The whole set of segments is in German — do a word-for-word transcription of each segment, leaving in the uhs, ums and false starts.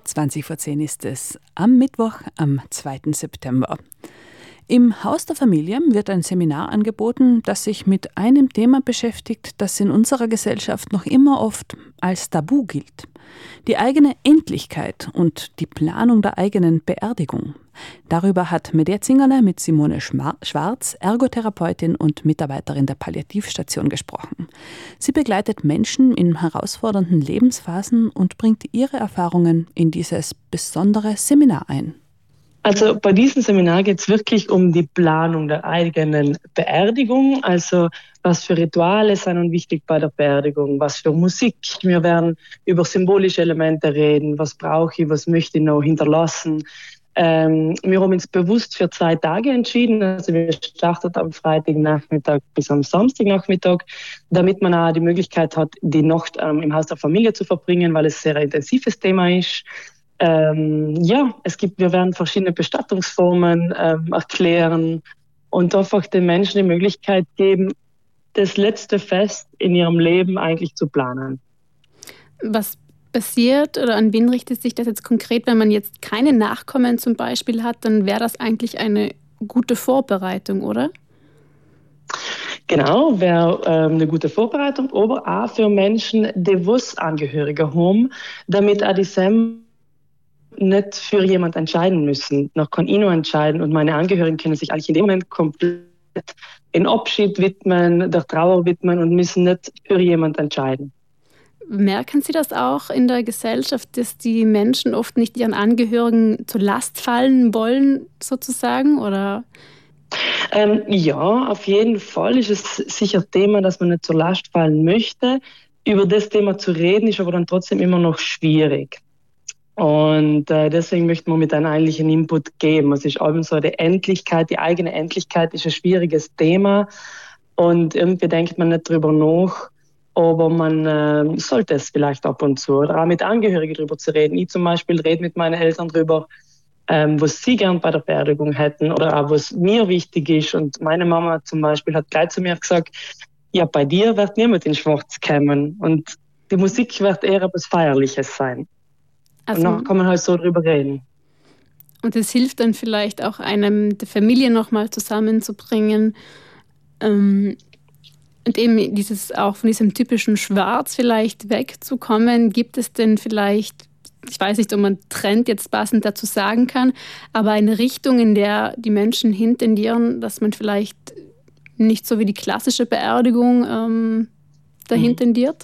zwanzig vor zehn ist es, am Mittwoch, am zweiten September. Im Haus der Familie wird ein Seminar angeboten, das sich mit einem Thema beschäftigt, das in unserer Gesellschaft noch immer oft als Tabu gilt. Die eigene Endlichkeit und die Planung der eigenen Beerdigung. Darüber hat Medea Zingerle mit Simone Schwarz, Ergotherapeutin und Mitarbeiterin der Palliativstation, gesprochen. Sie begleitet Menschen in herausfordernden Lebensphasen und bringt ihre Erfahrungen in dieses besondere Seminar ein. Also bei diesem Seminar geht es wirklich um die Planung der eigenen Beerdigung, also was für Rituale sind und wichtig bei der Beerdigung, was für Musik. Wir werden über symbolische Elemente reden, was brauche ich, was möchte ich noch hinterlassen. Ähm, wir haben uns bewusst für zwei Tage entschieden, also wir starten am Freitagnachmittag bis am Samstagnachmittag, damit man auch die Möglichkeit hat, die Nacht ähm, im Haus der Familie zu verbringen, weil es ein sehr intensives Thema ist. Ähm, ja, es gibt, wir werden verschiedene Bestattungsformen ähm, erklären und einfach den Menschen die Möglichkeit geben, das letzte Fest in ihrem Leben eigentlich zu planen. Was passiert oder an wen richtet sich das jetzt konkret, wenn man jetzt keine Nachkommen zum Beispiel hat, dann wäre das eigentlich eine gute Vorbereitung, oder? Genau, wäre ähm, eine gute Vorbereitung, aber auch für Menschen, die was Angehörige haben, damit auch die Sem nicht für jemand entscheiden müssen. Noch kann ich nur entscheiden und meine Angehörigen können sich eigentlich in dem Moment komplett in Abschied widmen, der Trauer widmen und müssen nicht für jemand entscheiden. Merken Sie das auch in der Gesellschaft, dass die Menschen oft nicht ihren Angehörigen zur Last fallen wollen, sozusagen, oder? Ähm, ja, auf jeden Fall ist es sicher Thema, dass man nicht zur Last fallen möchte. Über das Thema zu reden, ist aber dann trotzdem immer noch schwierig. Und äh, deswegen möchten wir mit einem eigentlichen Input geben. Es ist eben so, die Endlichkeit, die eigene Endlichkeit ist ein schwieriges Thema. Und irgendwie denkt man nicht drüber nach, aber man äh, sollte es vielleicht ab und zu. Oder auch mit Angehörigen drüber zu reden. Ich zum Beispiel rede mit meinen Eltern drüber, ähm, was sie gern bei der Beerdigung hätten oder auch was mir wichtig ist. Und meine Mama zum Beispiel hat gleich zu mir gesagt, ja, bei dir wird niemand in Schwarz kommen. Und die Musik wird eher etwas Feierliches sein. Also, und dann kann man halt so drüber reden. Und es hilft dann vielleicht auch einem, die Familie nochmal zusammenzubringen. Ähm, und eben dieses, auch von diesem typischen Schwarz vielleicht wegzukommen. Gibt es denn vielleicht, ich weiß nicht, ob man Trend jetzt passend dazu sagen kann, aber eine Richtung, in der die Menschen hintendieren, dass man vielleicht nicht so wie die klassische Beerdigung ähm, dahin tendiert?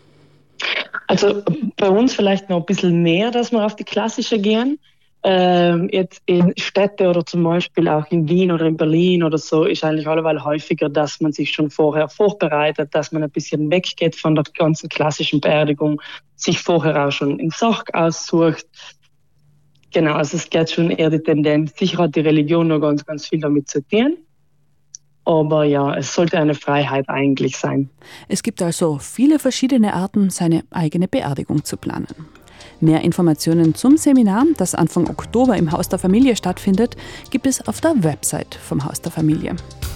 Also bei uns vielleicht noch ein bisschen mehr, dass wir auf die klassische gehen. Ähm, jetzt in Städte oder zum Beispiel auch in Wien oder in Berlin oder so ist eigentlich alleweil häufiger, dass man sich schon vorher vorbereitet, dass man ein bisschen weggeht von der ganzen klassischen Beerdigung, sich vorher auch schon einen Sarg aussucht. Genau, also es geht schon eher die Tendenz. Sicher hat die Religion noch ganz, ganz viel damit zu tun. Aber ja, es sollte eine Freiheit eigentlich sein. Es gibt also viele verschiedene Arten, seine eigene Beerdigung zu planen. Mehr Informationen zum Seminar, das Anfang Oktober im Haus der Familie stattfindet, gibt es auf der Website vom Haus der Familie.